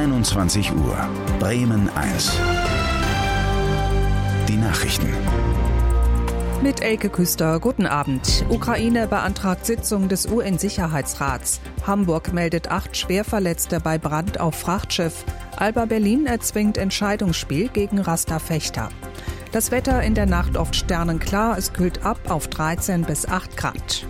21 Uhr. Bremen 1. Die Nachrichten. Mit Elke Küster, guten Abend. Ukraine beantragt Sitzung des UN-Sicherheitsrats. Hamburg meldet 8 Schwerverletzte bei Brand auf Frachtschiff. Alba Berlin erzwingt Entscheidungsspiel gegen Rasterfechter. Das Wetter in der Nacht oft sternenklar, es kühlt ab auf 13 bis 8 Grad.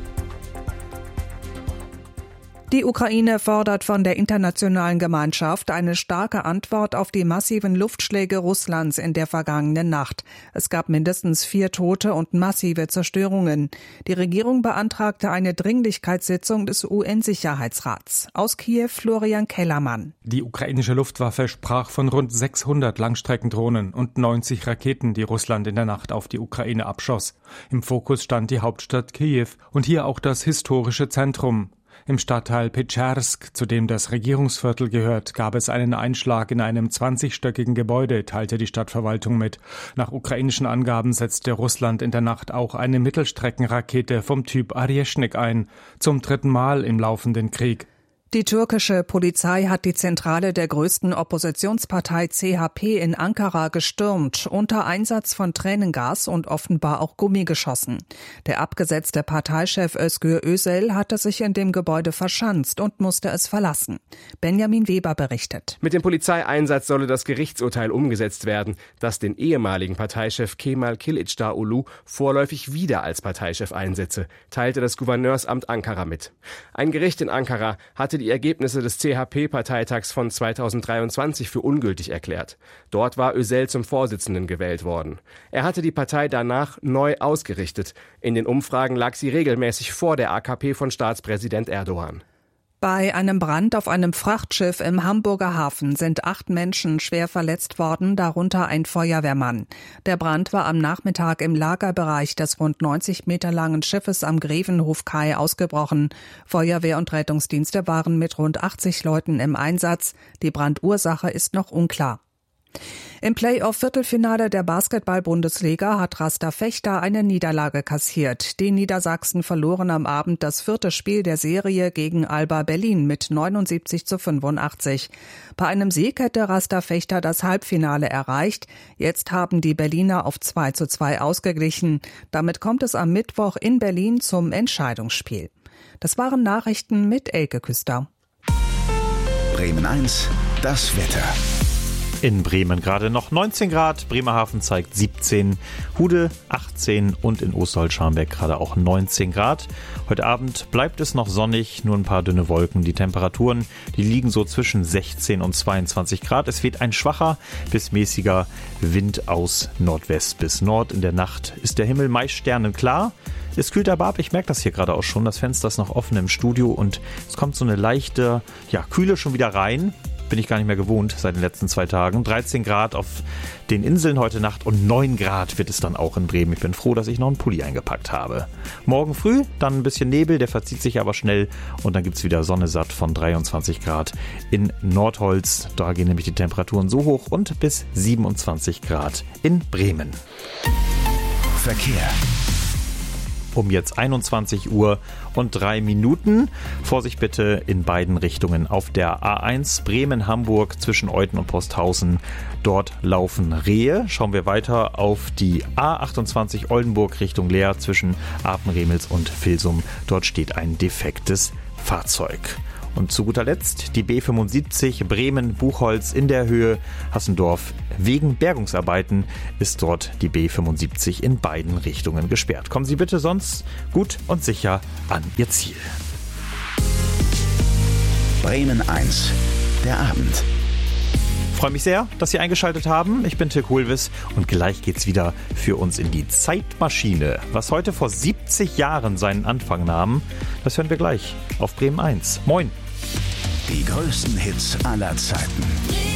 Die Ukraine fordert von der internationalen Gemeinschaft eine starke Antwort auf die massiven Luftschläge Russlands in der vergangenen Nacht. Es gab mindestens 4 Tote und massive Zerstörungen. Die Regierung beantragte eine Dringlichkeitssitzung des UN-Sicherheitsrats. Aus Kiew Florian Kellermann. Die ukrainische Luftwaffe sprach von rund 600 Langstreckendrohnen und 90 Raketen, die Russland in der Nacht auf die Ukraine abschoss. Im Fokus stand die Hauptstadt Kiew und hier auch das historische Zentrum. Im Stadtteil Petschersk, zu dem das Regierungsviertel gehört, gab es einen Einschlag in einem 20-stöckigen Gebäude, teilte die Stadtverwaltung mit. Nach ukrainischen Angaben setzte Russland in der Nacht auch eine Mittelstreckenrakete vom Typ Arjeschnik ein, zum 3. Mal im laufenden Krieg. Die türkische Polizei hat die Zentrale der größten Oppositionspartei CHP in Ankara gestürmt, unter Einsatz von Tränengas und offenbar auch Gummigeschossen. Der abgesetzte Parteichef Özgür Özel hatte sich in dem Gebäude verschanzt und musste es verlassen. Benjamin Weber berichtet. Mit dem Polizeieinsatz solle das Gerichtsurteil umgesetzt werden, das den ehemaligen Parteichef Kemal Kılıçdaroğlu vorläufig wieder als Parteichef einsetze, teilte das Gouverneursamt Ankara mit. Ein Gericht in Ankara hatte die Ergebnisse des CHP-Parteitags von 2023 für ungültig erklärt. Dort war Özel zum Vorsitzenden gewählt worden. Er hatte die Partei danach neu ausgerichtet. In den Umfragen lag sie regelmäßig vor der AKP von Staatspräsident Erdogan. Bei einem Brand auf einem Frachtschiff im Hamburger Hafen sind 8 Menschen schwer verletzt worden, darunter ein Feuerwehrmann. Der Brand war am Nachmittag im Lagerbereich des rund 90 Meter langen Schiffes am Grevenhofkai ausgebrochen. Feuerwehr und Rettungsdienste waren mit rund 80 Leuten im Einsatz. Die Brandursache ist noch unklar. Im Playoff-Viertelfinale der Basketball-Bundesliga hat Rasterfechter eine Niederlage kassiert. Die Niedersachsen verloren am Abend das 4. Spiel der Serie gegen Alba Berlin mit 79:85. Bei einem Sieg hätte Rasterfechter das Halbfinale erreicht. Jetzt haben die Berliner auf 2:2 ausgeglichen. Damit kommt es am Mittwoch in Berlin zum Entscheidungsspiel. Das waren Nachrichten mit Elke Küster. Bremen 1, das Wetter. In Bremen gerade noch 19 Grad, Bremerhaven zeigt 17, Hude 18 und in Osterholz-Scharmbeck gerade auch 19 Grad. Heute Abend bleibt es noch sonnig, nur ein paar dünne Wolken. Die Temperaturen, die liegen so zwischen 16 und 22 Grad. Es weht ein schwacher bis mäßiger Wind aus Nordwest bis Nord. In der Nacht ist der Himmel meist sternenklar. Es kühlt aber ab, ich merke das hier gerade auch schon. Das Fenster ist noch offen im Studio und es kommt so eine leichte, Kühle schon wieder rein. Bin ich gar nicht mehr gewohnt seit den letzten 2 Tagen. 13 Grad auf den Inseln heute Nacht und 9 Grad wird es dann auch in Bremen. Ich bin froh, dass ich noch einen Pulli eingepackt habe. Morgen früh dann ein bisschen Nebel, der verzieht sich aber schnell und dann gibt es wieder Sonne satt von 23 Grad in Nordholz. Da gehen nämlich die Temperaturen so hoch und bis 27 Grad in Bremen. Verkehr. Um jetzt 21 Uhr und 3 Minuten. Vorsicht bitte in beiden Richtungen. Auf der A1 Bremen-Hamburg zwischen Euthen und Posthausen. Dort laufen Rehe. Schauen wir weiter auf die A28 Oldenburg Richtung Leer zwischen Apenremels und Vilsum. Dort steht ein defektes Fahrzeug. Und zu guter Letzt die B75 Bremen-Buchholz in der Höhe Hassendorf. Wegen Bergungsarbeiten ist dort die B75 in beiden Richtungen gesperrt. Kommen Sie bitte sonst gut und sicher an Ihr Ziel. Bremen 1, der Abend. Ich freue mich sehr, dass Sie eingeschaltet haben. Ich bin Tilk Hulvis und gleich geht's wieder für uns in die Zeitmaschine. Was heute vor 70 Jahren seinen Anfang nahm, das hören wir gleich auf Bremen 1. Moin! Die größten Hits aller Zeiten.